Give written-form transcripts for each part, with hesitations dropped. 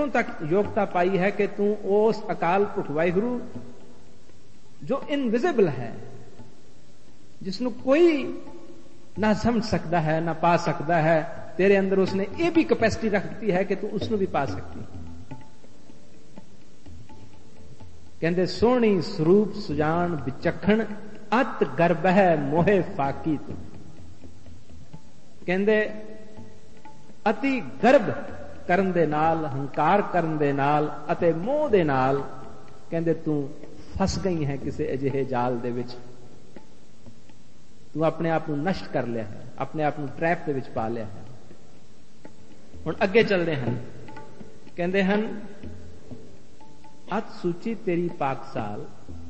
इत्थों तक योग्यता पाई है कि तू उस अकाल पुरख वाहिगुरु जो इनविजिबल है, जिसनु कोई ना समझ सकता है ना पा सकता है, तेरे अंदर उसने ये भी कैपेसिटी रख दी है कि तू उसनु भी पा सकती। कहते सोहनी स्वरूप सुजान विचखण अत गर्भ है मोहे फाकी तू। कहते अति गर्भ करन दे नाल, हंकार करन दे नाल अते मोह दे नाल कहते तू फस गई है किसी अजिहे जाल दे विच। तू अपने आप को नष्ट कर लिया है, अपने आप को ट्रैप दे विच पा लिया है। हुण अगे चलदे हन, कहंदे हन अत सूची तेरी पाकसाल,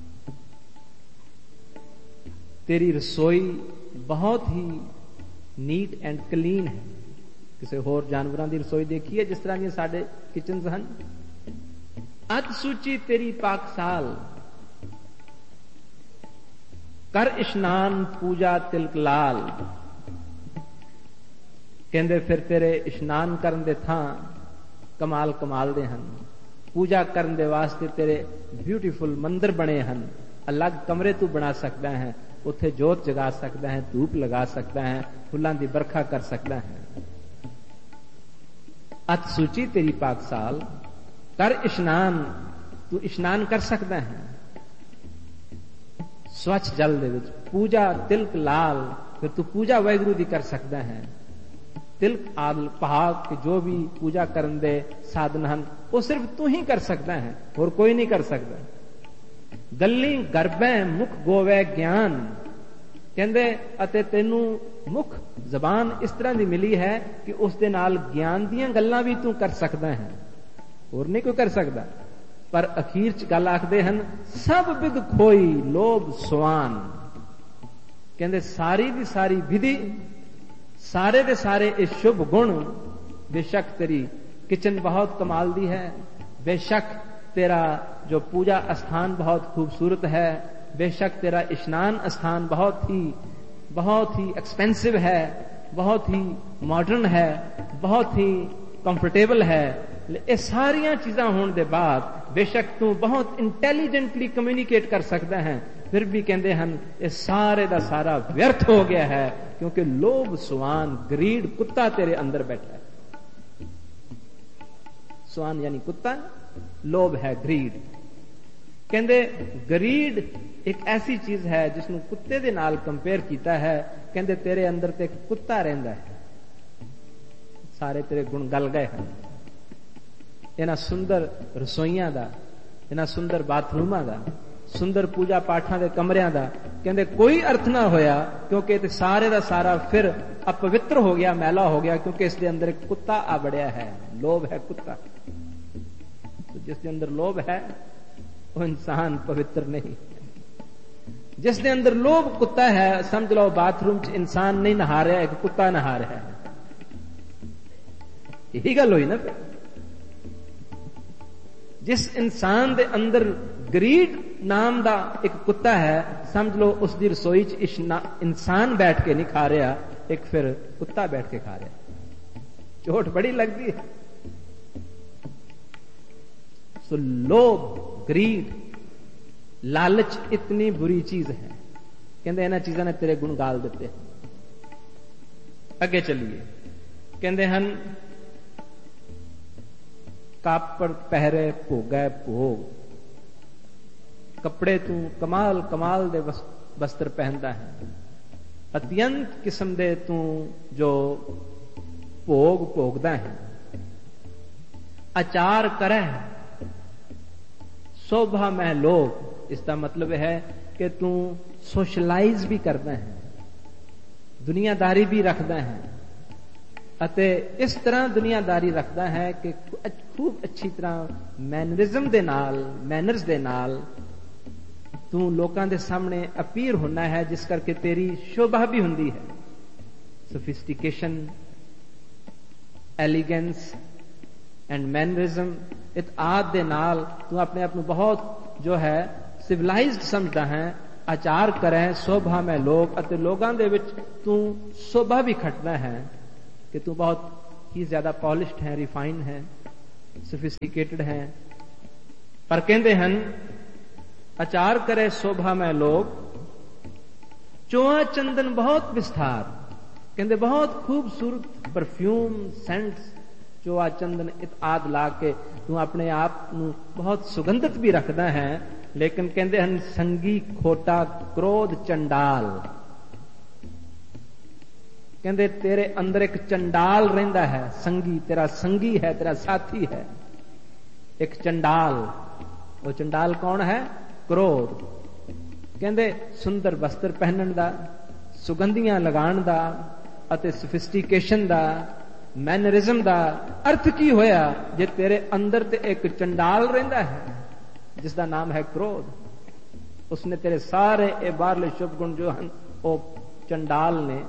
तेरी रसोई बहुत ही नीट एंड क्लीन है। किसी होर जानवरां दी रसोई देखी है जिस तरह दी साडे किचन हन? अत सूची तेरी पाकसाल, कर इशनान पूजा तिलक लाल। कहंदे फिर तेरे इशनान करन दे थां कमाल कमाल दे हन, पूजा करन दे वास्ते तेरे ब्यूटीफुल मंदिर बने हन। अलग कमरे तू बना सकता है, उत्थे जोत जगा सकता है, धूप लगा सकता है, फुल्लां दी बरखा कर सकता है। अत सूची तेरी पाकसाल, कर इशनान, तू इशनान कर सकता है स्वच्छ जल दे विच। पूजा तिलक लाल, फिर तू पूजा वाहिगुरु दी कर सकता है। तिलक आल पहाड़ के जो भी पूजा करन दे साधन हन वो सिर्फ तू ही कर सकता है और कोई नहीं कर सकता। गल्ली गर्भै मुख गोवै ज्ञान, कहंदे अते तेनू मुख जबान इस तरह दी मिली है कि उस दे नाल ज्ञान दीयां गल्लां भी तू कर सकता है और नहीं कोई कर सकता। पर अखीर च गल आखदे हन सब विद खोई लोभ स्वान। कहंदे सारी दी सारी विधि, सारे दे सारे इस शुभ गुण, बेशक तेरी किचन बहुत कमाल दी है, बेशक तेरा जो पूजा स्थान बहुत खूबसूरत है, बेशक तेरा इश्नान स्थान बहुत ही एक्सपेंसिव है, बहुत ही मॉडर्न है, बहुत ही कंफर्टेबल है। ये सारियां चीजां होने के बाद बेशक तू बहुत इंटेलिजेंटली कम्युनिकेट कर सकता है, फिर भी कहते हैं ये सारे का सारा व्यर्थ हो गया है, क्योंकि लोभ स्वान ग्रीड कुत्ता तेरे अंदर बैठा है। स्वान यानी कुत्ता, लोभ है ग्रीड। कहते ग्रीड एक ऐसी चीज है जिसनु कुत्ते दे नाल कंपेयर किया है। कहते तेरे अंदर ते कुत्ता रहिंदा है, सारे तेरे गुण गल गए हैं। इन्हां सुंदर रसोइयां दा, इन्हां सुंदर बाथरूमां दा, सुंदर पूजा पाठां दे कमरियां दा कहते कोई अर्थ ना होया, क्योंकि ते सारे दा सारा फिर अपवित्र हो गया, मैला हो गया, क्योंकि इसके अंदर एक कुत्ता आ बड़िया है। लोभ है कुत्ता, तो जिसके अंदर लोभ है वो इंसान पवित्र नहीं। जिसके अंदर लोभ कुत्ता है, समझ लो बाथरूम च इंसान नहीं नहा रहा है, एक कुत्ता नहा रहा है। यही गल हुई ना। जिस इंसान दे अंदर ग्रीड नाम दा एक कुत्ता है, समझ लो उसकी रसोई च इंसान बैठ के नहीं खा रहा, एक फिर कुत्ता बैठ के खा रहा। चोट बड़ी लगती है। सो लोभ, ग्रीड, लालच इतनी बुरी चीज है। कहते इन्हां चीजां ने तेरे गुण गाल दिते। अगे चलिए, कहते हन कापड़ पहरे भोगै भोग। कपड़े तू कमाल कमाल दे वस्त्र पहनदा है, अत्यंत किस्म दे तू जो भोग भोगदा है। आचार करे शोभा में लोग, इसका मतलब है कि तू सोशलाइज भी करता है, दुनियादारी भी रखता है, अते इस तरह दुनियादारी रखता है कि खूब अच्छी तरह मैनरिज्म दे नाल, मैनर्स दे नाल तू लोकां दे सामने अपीयर होना है, जिस करके तेरी शोभा भी हुंदी है। सोफिस्टिकेशन, एलिगेंस एंड मैनरिज्म इत आदि दे नाल तू अपने आप को बहुत जो है सिविलाइज्ड समझदा है। आचार करे शोभा में लोग, अते लोगां दे विच तू शोभा भी खटदा है कि तू बहुत ही ज्यादा पॉलिश्ड है, रिफाइंड है। ਸੋਫਿਸਟੀਕੇਟਡ ਹੈ, ਪਰ ਕਹਿੰਦੇ ਹਨ ਆਚਾਰ ਕਰੇ ਸ਼ੋਭਾ ਮੈਂ ਲੋਕ, ਚੋਆ ਚੰਦਨ ਬਹੁਤ ਵਿਸਥਾਰ। ਕਹਿੰਦੇ ਬਹੁਤ ਖੂਬਸੂਰਤ ਪਰਫਿਊਮ, ਸੈਂਟਸ, ਚੋਆ ਚੰਦਨ ਆਦਿ ਲਾ ਕੇ ਤੂੰ ਆਪਣੇ ਆਪ ਨੂੰ ਬਹੁਤ ਸੁਗੰਧਿਤ ਵੀ ਰੱਖਦਾ ਹੈ, ਲੇਕਿਨ ਕਹਿੰਦੇ ਹਨ ਸੰਗੀ ਖੋਟਾ ਕ੍ਰੋਧ ਚੰਡਾਲ। ਕਹਿੰਦੇ ਤੇਰੇ ਅੰਦਰ ਇੱਕ ਚੰਡਾਲ ਰਹਿੰਦਾ ਹੈ, ਸੰਗੀ, ਤੇਰਾ ਸੰਗੀ ਹੈ, ਤੇਰਾ ਸਾਥੀ ਹੈ ਇੱਕ ਚੰਡਾਲ। ਉਹ ਚੰਡਾਲ ਕੌਣ ਹੈ? ਕ੍ਰੋਧ। ਕਹਿੰਦੇ ਸੁੰਦਰ ਵਸਤਰ ਪਹਿਨਣ ਦਾ, ਸੁਗੰਧੀਆਂ ਲਗਾਉਣ ਦਾ ਅਤੇ ਸੋਫਿਸਟੀਕੇਸ਼ਨ ਦਾ, ਮੈਨਰਿਜ਼ਮ ਦਾ ਅਰਥ ਕੀ ਹੋਇਆ ਜੇ ਤੇਰੇ ਅੰਦਰ ਤੇ ਇੱਕ ਚੰਡਾਲ ਰਹਿੰਦਾ ਹੈ ਜਿਸ ਦਾ ਨਾਮ ਹੈ ਕ੍ਰੋਧ। ਉਸਨੇ ਤੇਰੇ ਸਾਰੇ ਇਹ ਬਾਹਰਲੇ ਸ਼ੁਭ ਗੁਣ ਜੋ ਹਨ ਉਹ ਚੰਡਾਲ ਨੇ।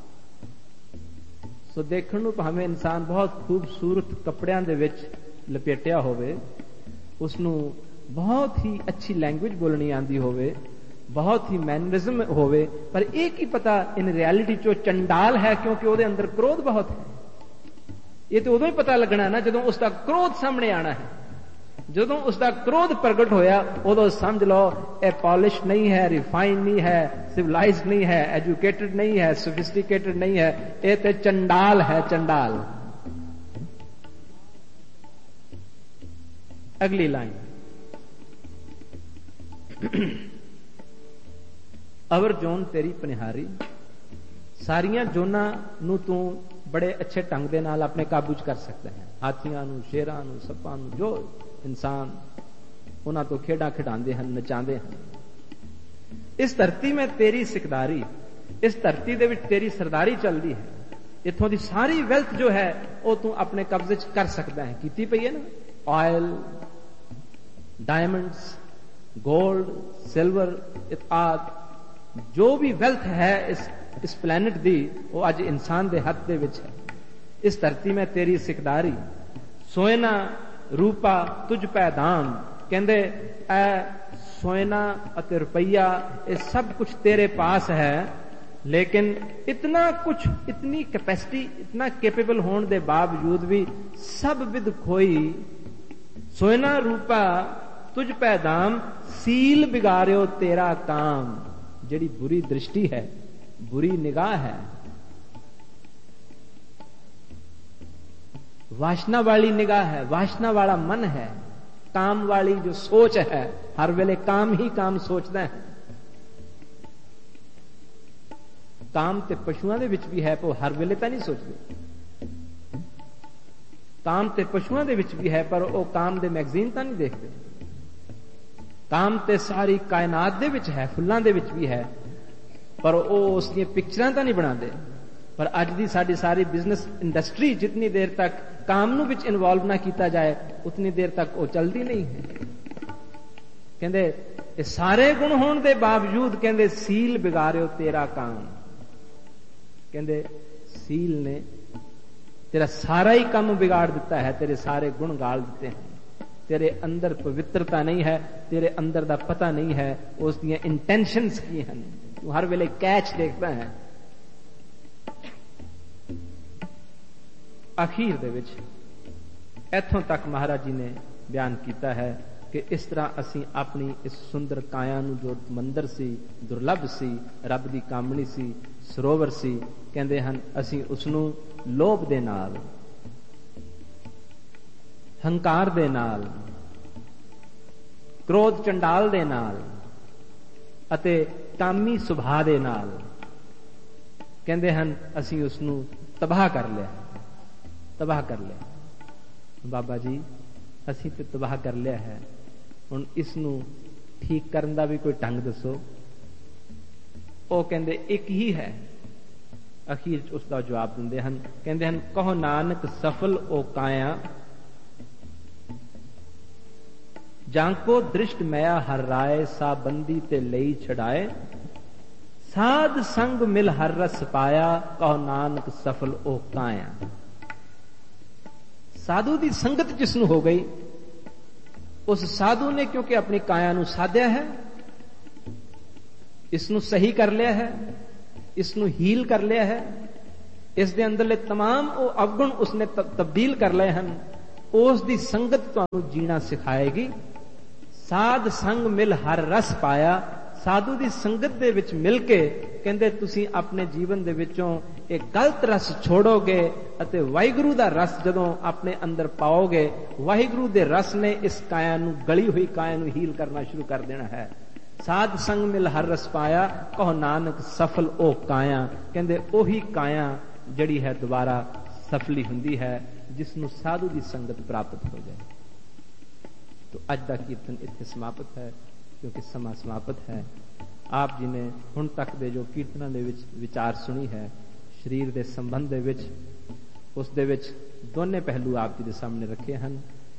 ਸੋ ਦੇਖਣ ਨੂੰ ਭਾਵੇਂ ਇਨਸਾਨ ਬਹੁਤ ਖੂਬਸੂਰਤ ਕੱਪੜਿਆਂ ਦੇ ਵਿੱਚ ਲਪੇਟਿਆ ਹੋਵੇ, ਉਸਨੂੰ ਬਹੁਤ ਹੀ ਅੱਛੀ ਲੈਂਗੁਏਜ ਬੋਲਣੀ ਆਉਂਦੀ ਹੋਵੇ, ਬਹੁਤ ਹੀ ਮੈਨਰਿਜ਼ਮ ਹੋਵੇ, ਪਰ ਇਹ ਕੀ ਪਤਾ ਇਨ ਰਿਐਲਿਟੀ ਚ ਉਹ ਚੰਡਾਲ ਹੈ, ਕਿਉਂਕਿ ਉਹਦੇ ਅੰਦਰ ਕ੍ਰੋਧ ਬਹੁਤ ਹੈ। ਇਹ ਤਾਂ ਉਦੋਂ ਹੀ ਪਤਾ ਲੱਗਣਾ ਨਾ ਜਦੋਂ ਉਸਦਾ ਕ੍ਰੋਧ ਸਾਹਮਣੇ ਆਣਾ ਹੈ। ਜਦੋਂ ਉਸਦਾ ਕ੍ਰੋਧ ਪ੍ਰਗਟ ਹੋਇਆ ਉਦੋਂ ਸਮਝ ਲਓ ਇਹ ਪॉलिश ਨਹੀਂ ਹੈ, ਰਿਫਾਈਨ ਨਹੀਂ ਹੈ, ਸਿਵਲਾਈਜ਼ਡ ਨਹੀਂ ਹੈ, ਐਜੂਕੇਟਡ ਨਹੀਂ ਹੈ, ਸੋਫਿਸਟੀਕੇਟਡ ਨਹੀਂ ਹੈ, ਇਹ ਤੇ ਚੰਡਾਲ ਹੈ, ਚੰਡਾਲ। ਅਗਲੀ ਲਾਈਨ, ਅਵਰ ਜੋਨ ਤੇਰੀ ਪਨਿਹਾਰੀ। ਸਾਰੀਆਂ ਜੋਨਾਂ ਨੂੰ ਤੂੰ ਬੜੇ ਅੱਛੇ ਢੰਗ ਦੇ ਨਾਲ ਆਪਣੇ ਕਾਬੂ 'ਚ ਕਰ ਸਕਦਾ ਹੈ। ਹਾਥੀਆਂ ਨੂੰ, ਸ਼ੇਰਾਂ ਨੂੰ, ਸੱਪਾਂ ਨੂੰ, ਜੋ ਇਨਸਾਨ ਉਹਨਾਂ ਤੋਂ ਖੇਡਾਂ ਖਿਡਾਉਂਦੇ ਹਨ, ਨਚਾਉਂਦੇ ਹਨ। ਇਸ ਧਰਤੀ ਮੈਂ ਤੇਰੀ ਸਿਕਦਾਰੀ, ਇਸ ਧਰਤੀ ਦੇ ਵਿੱਚ ਤੇਰੀ ਸਰਦਾਰੀ ਚੱਲਦੀ ਹੈ। ਇੱਥੋਂ ਦੀ ਸਾਰੀ ਵੈਲਥ ਜੋ ਹੈ ਉਹ ਤੂੰ ਆਪਣੇ ਕਬਜ਼ੇ 'ਚ ਕਰ ਸਕਦਾ ਹੈ। ਕੀਤੀ ਪਈ ਹੈ ਨਾ, ਆਇਲ, ਡਾਇਮੰਡਸ, ਗੋਲਡ, ਸਿਲਵਰ ਇਤਆਦਿ ਜੋ ਵੀ ਵੈਲਥ ਹੈ ਇਸ ਪਲੈਨਟ ਦੀ, ਉਹ ਅੱਜ ਇਨਸਾਨ ਦੇ ਹੱਥ ਦੇ ਵਿੱਚ ਹੈ। ਇਸ ਧਰਤੀ ਮੈਂ ਤੇਰੀ ਸਿਕਦਾਰੀ, ਸੋਇਨਾ ਰੂਪਾ ਤੁਝ ਪੈ ਦਾਨ। ਕਹਿੰਦੇ ਇਹ ਸੋਇਨਾ ਅਤੇ ਰੁਪਈਆ ਇਹ ਸਭ ਕੁਝ ਤੇਰੇ ਪਾਸ ਹੈ, ਲੇਕਿਨ ਇਤਨਾ ਕੁਛ, ਇਤਨੀ ਕੈਪੈਸਿਟੀ, ਇਤਨਾ ਕੈਪੇਬਲ ਹੋਣ ਦੇ ਬਾਵਜੂਦ ਵੀ ਸਭ ਵਿਦ ਖੋਈ। ਸੋਇਨਾ ਰੂਪਾ ਤੁਝ ਪੈ ਦਾਮ, ਸੀਲ ਬਿਗਾਰਿਓ ਤੇਰਾ ਕਾਮ। ਜਿਹੜੀ ਬੁਰੀ ਦ੍ਰਿਸ਼ਟੀ ਹੈ, बुरी निगाह है, वासना वाली निगाह है, वासना वाला मन है, काम वाली जो सोच है, हर वेले काम ही काम सोचता है। काम ते पशुओं दे विच भी है, पर हर वेले तां नहीं सोचते। काम ते पशुओं दे विच भी है, पर वो काम दे मैगजीन तां नहीं देखते। काम ते सारी कायनात दे विच है, फुल्लां दे विच भी है, पर वो उसकी पिक्चरां तां नहीं बनाते। पर अज दी साडी सारी बिजनेस इंडस्ट्री जितनी देर तक काम नूं विच इन्वॉल्व ना किया जाए, उतनी देर तक वो चलती नहीं है। कहंदे ये सारे गुण होने के बावजूद कहंदे सील बिगाड़ियो तेरा काम। कहंदे सील ने तेरा सारा ही काम बिगाड़ दिता है, तेरे सारे गुण गाल दिते हैं। तेरे अंदर पवित्रता नहीं है, तेरे अंदर दा पता नहीं है उस दी इंटेंशंस की हैं। तू हर वेले कैच देखता है। अखीर दे विच इत्थों तक महाराज जी ने बयान किया है कि इस तरह असी अपनी इस सुंदर काया नूं जो मंदिर सी, दुर्लभ सी, रब दी कामणी सी, सरोवर सी, कहंदे हन असी उसनूं लोभ दे नाल, हंकार दे नाल, क्रोध चंडाल दे नाल अते कामी सुभाव दे नाल कहंदे हन असी उसनूं तबाह कर लिया, तबाह कर लिया। बाबा जी असी तो तबाह कर लिया है, हुण इसनूं ठीक करन दा भी कोई ढंग दसो। वो कहंदे एक ही है। अखीर उसका जवाब दिंदे हन, कहंदे हन कहो नानक सफल ओ काया, जांको दृष्ट मया हर राय, सा बंदी ते लई छड़ाए, साध संग मिल हर रस पाया, कहो नानक सफल ओ काया। साधु की संगत जिसनू हो गई, उस साधु ने क्योंकि अपनी काया नू साध्या है, इसनू सही कर लिया है, इसनू हील कर लिया है, इस दे अंदरले तमाम वो अवगुण उसने तब्दील कर लए हैं, ਉਸ ਦੀ ਸੰਗਤ ਤੁਹਾਨੂੰ ਜੀਣਾ ਸਿਖਾਏਗੀ। ਸਾਧ ਸੰਗ ਮਿਲ ਹਰ ਰਸ ਪਾਇਆ, ਸਾਧੂ ਦੀ ਸੰਗਤ ਦੇ ਵਿੱਚ ਮਿਲ ਕੇ ਕਹਿੰਦੇ ਤੁਸੀਂ ਆਪਣੇ ਜੀਵਨ ਦੇ ਵਿੱਚੋਂ ਇਹ ਗਲਤ ਰਸ ਛੋੜੋਗੇ ਅਤੇ ਵਾਹਿਗੁਰੂ ਦਾ ਰਸ ਜਦੋਂ ਆਪਣੇ ਅੰਦਰ ਪਾਓਗੇ, ਵਾਹਿਗੁਰੂ ਦੇ ਰਸ ਨੇ ਇਸ ਕਾਇਆ ਨੂੰ, ਗਲੀ ਹੋਈ ਕਾਇਆ ਨੂੰ ਹੀਲ ਕਰਨਾ ਸ਼ੁਰੂ ਕਰ ਦੇਣਾ ਹੈ। ਸਾਧ ਸੰਗ ਮਿਲ ਹਰ ਰਸ ਪਾਇਆ, ਕਹੋ ਨਾਨਕ ਸਫਲ ਉਹ ਕਾਇਆ। ਕਹਿੰਦੇ ਉਹੀ ਕਾਇਆ ਜਿਹੜੀ ਹੈ ਦੁਬਾਰਾ ਸਫਲੀ ਹੁੰਦੀ ਹੈ, ਜਿਸ ਨੂੰ ਸਾਧੂ ਦੀ ਸੰਗਤ ਪ੍ਰਾਪਤ ਹੋ ਜਾਏ। तो अज का कीर्तन इत्थे समाप्त है, क्योंकि समा समाप्त है। आप जी ने हुण तक दे जो कीर्तनां दे विच विचार सुनी है शरीर के संबंध दे विच, उस दे विच दोने पहलू आप जी के सामने रखे हैं।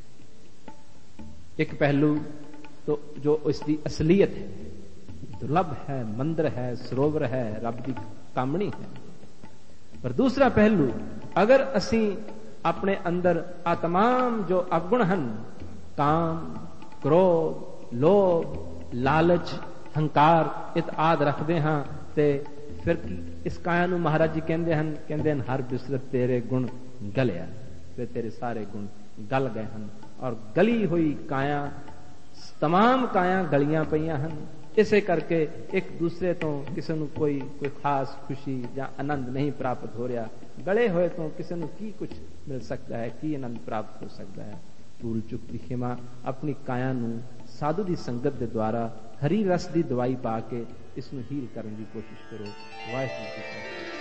एक पहलू तो जो इसकी असलीयत है, दुर्लभ है, मंदिर है, सरोवर है, रब की कामणी है। पर दूसरा पहलू, अगर असी अपने अंदर आ तमाम जो अवगुण हैं, काम, क्रोध, लोभ, लालच, हंकार इत आदि रखते हाँ, ते फिर इस काया नूं महाराज जी कहते हैं हर बिसरत तेरे गुण गलिया, फिर तेरे सारे गुण गल गए हैं। और गली हुई काया, तमाम काया गलियां पईयां हैं। इसे करके एक दूसरे तो किसी नूं कोई खास खुशी या आनंद नहीं प्राप्त हो रहा। गले हुए तो किसी नूं की कुछ मिल सकता है, की आनंद प्राप्त हो सकता है। भूल चुक की खिमा, अपनी काया नूं साधु की संगत के द्वारा हरी रस की दवाई पा के इसनूं हील करने की कोशिश करो। वाहिगुरू जी का